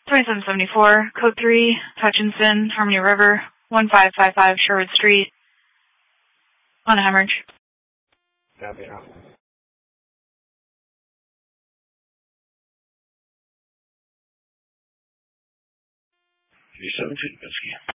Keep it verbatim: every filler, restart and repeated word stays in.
twenty-seven seventy-four, code three, Hutchinson, Harmony River, one five five five Sherwood Street, on a hemorrhage. Copy now. three seven two, Whiskey.